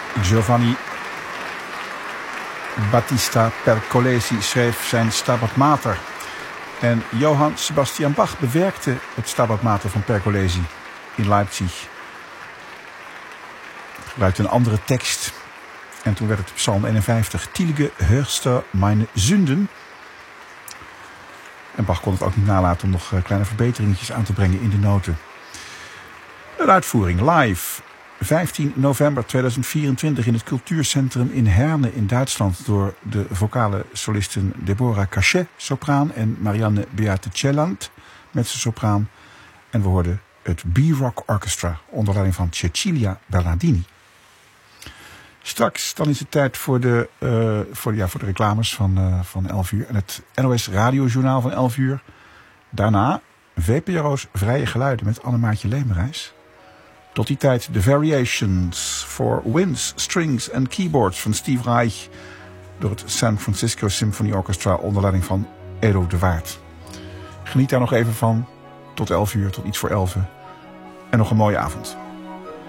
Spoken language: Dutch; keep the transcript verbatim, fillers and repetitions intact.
Giovanni Battista Pergolesi schreef zijn Stabat Mater. En Johann Sebastian Bach bewerkte het Stabat Mater van Pergolesi in Leipzig. Hij gebruikte een andere tekst. En toen werd het Psalm eenenvijftig. Tielige hörster meine Sünden. En Bach kon het ook niet nalaten om nog kleine verbeteringetjes aan te brengen in de noten. Een uitvoering live. vijftien november tweeduizend vierentwintig in het Cultuurcentrum in Herne in Duitsland door de vocale solisten Deborah Cachet, sopraan, en Marianne Beate Celland, mezzosopraan. En we hoorden het B-Rock Orchestra onder leiding van Cecilia Bernardini. Straks dan is het tijd voor de, uh, voor, ja, voor de reclames van, uh, van elf uur en het N O S radiojournaal van elf uur. Daarna V P R O's Vrije Geluiden met Annemaartje Leemreis. Tot die tijd de Variations for Winds, Strings and Keyboards van Steve Reich door het San Francisco Symphony Orchestra onder leiding van Edo de Waard. Geniet daar nog even van. Tot elf uur, tot iets voor elf. En nog een mooie avond.